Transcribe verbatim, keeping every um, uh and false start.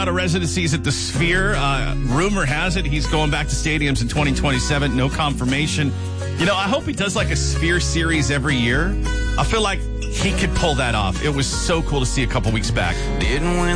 lot of residencies at the Sphere. Uh, rumor has it he's going back to stadiums in twenty twenty-seven. No confirmation. You know, I hope he does like a Sphere series every year. I feel like he could pull that off. It was so cool to see a couple weeks back. Didn't win